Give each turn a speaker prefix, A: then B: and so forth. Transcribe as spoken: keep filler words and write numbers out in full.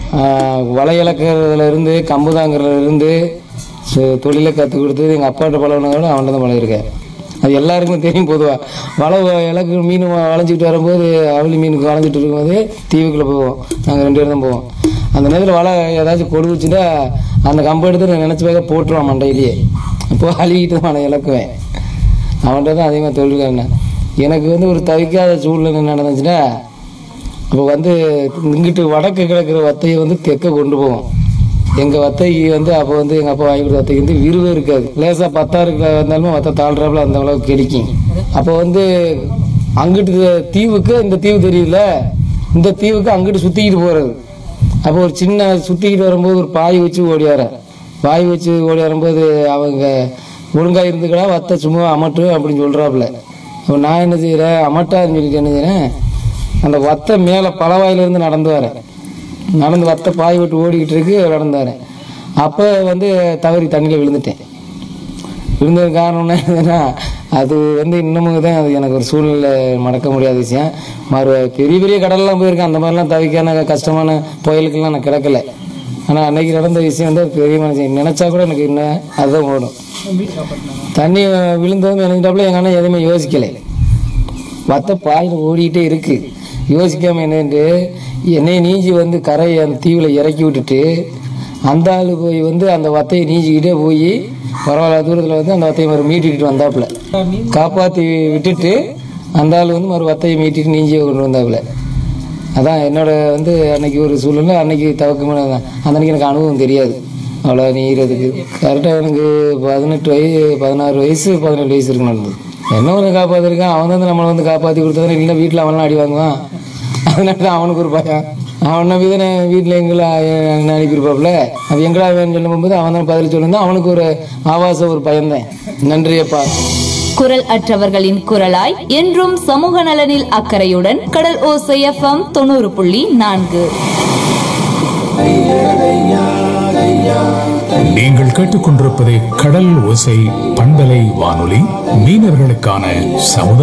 A: வலை இழக்கிறதுலேருந்து கம்பு தாங்கிறதுலேருந்து தொழிலை கற்றுக் கொடுத்தது எங்கள் அப்பாட்ட பழகினதோட அவன்கிட்ட தான் பழகிருக்கேன். அது எல்லாருக்குமே தெரியும். பொதுவாக வலை இலக்கு மீன் வளைஞ்சிக்கிட்டு வரும்போது அவளி மீனுக்கு வளைஞ்சிட்டு இருக்கும்போது தீவுக்குள்ளே போவோம். நாங்கள் ரெண்டு பேரும் தான் போவோம். அந்த நேரத்தில் வலை ஏதாச்சும் கொடுச்சுட்டா அந்த கம்பை எடுத்து நான் நினச்சி பார்க்க போட்டுருவான் மண்டையிலேயே. அப்போது அழுகிட்டு தான் நான் இழக்குவேன். அவன்கிட்ட தான் அதிகமாக தொழில்காரண்ணே. எனக்கு வந்து ஒரு தவிக்காத சூழ்நிலை நடந்துச்சுன்னா அப்போ வந்து இங்கிட்டு வடக்கு கிடக்கிற வத்தையை வந்து தெற்க கொண்டு போவோம். எங்கள் வத்தைக்கு வந்து அப்போ வந்து எங்கள் அப்பா வாங்கி கொடுத்த வத்தைக்கு வந்து விருவே இருக்காது. லேசாக பத்தாறு வந்தாலுமே வத்தை தாழ்றாப்புல அந்த அளவுக்கு கிடைக்கும். அப்போ வந்து அங்கிட்டு தீவுக்கு இந்த தீவு தெரியல, இந்த தீவுக்கு அங்கிட்டு சுற்றிக்கிட்டு போகிறது. அப்போ ஒரு சின்ன சுற்றிக்கிட்டு வரும்போது ஒரு பாய் வச்சு ஓடியார பாய் வச்சு ஓடி வரும்போது அவங்க ஒழுங்காக இருந்துக்கடா வத்தை சும்மா அமட்டு அப்படின்னு சொல்கிறாப்புல. அப்போ நான் என்ன செய்கிறேன், அமட்டான்னு சொல்லிட்டு என்ன செய்கிறேன், அந்த வத்தை மேலே பலவாயிலிருந்து நடந்து வரேன். நடந்து வத்தை பாய் விட்டு ஓடிக்கிட்டு இருக்கு நடந்து வரேன். அப்போ வந்து தவறி தண்ணியில் விழுந்துட்டேன். விழுந்தது காரணம்னா என்னன்னா அது வந்து இன்னமும் தான் அது எனக்கு ஒரு சூழ்நிலை மறக்க முடியாத விஷயம். மறு பெரிய பெரிய கடல்லாம் போயிருக்கேன். அந்த மாதிரிலாம் தவிக்கான கஷ்டமான புயலுக்கெல்லாம் நான் கிடக்கலை. ஆனால் அன்னைக்கு நடந்த விஷயம் வந்து பெரிய மனுஷன் நினச்சா கூட எனக்கு இன்னும் அதுதான் ஓடும். தண்ணி விழுந்ததும் நினைக்கிட்டாப்புல எங்கள் அண்ணன் எதுவுமே யோசிக்கலை. வத்தை பாயில் ஓடிக்கிட்டே இருக்கு. யோசிக்காமல் என்னென்று என்னை நீஞ்சி வந்து கரையை அந்த தீவில் இறக்கி விட்டுட்டு அந்த ஆள் போய் வந்து அந்த வத்தையை நீஞ்சிக்கிட்டே போய் பரவாயில்ல தூரத்தில் வந்து அந்த வத்தையை மறு மீட்டிக்கிட்டு வந்தாப்புல. காப்பாற்றி விட்டுட்டு அந்த ஆள் வந்து மறு வத்தையை மீட்டிட்டு நீஞ்சியை கொண்டு வந்தாப்புல. அதான் என்னோட வந்து அன்னைக்கு ஒரு சூழ்நிலை. அன்னைக்கு தவக்கமான தான். அந்த அன்னைக்கு எனக்கு அனுபவம் தெரியாது அவ்வளோ நீகிறதுக்கு. கரெக்டாக எனக்கு பதினெட்டு வயசு பதினாறு வயசு பதினெட்டு வயசு இருக்கு நடந்தது. என்ன ஒன்று காப்பாற்றிருக்கான். அவன் வந்து நம்மளை வந்து காப்பாற்றி கொடுத்ததானே. இல்லைன்னா வீட்டில் அவன்லாம் அடி வாங்குவான். அதனால தான் அவனுக்கு ஒரு பயம். அவன் நம்பி தானே வீட்டில் எங்களை அனுப்பியிருப்பாப்புல. அது எங்களா வேணும்னு சொல்லும் போது அவன் தான் பதில் சொல்லியிருந்தான். அவனுக்கு ஒரு ஆபாச ஒரு பயம்தான். நன்றியப்பா.
B: குரல் அற்றவர்களின் குரலாய் என்றும் சமூக நலனில் அக்கறையுடன் கடல் ஓசை எஃப்எம் தொண்ணூறு புள்ளி நான்கு.
C: நீங்கள் கேட்டுக்கொண்டிருப்பது கடல் ஓசை பண்பலை வானொலி, மீனவர்களுக்கான சமுதாய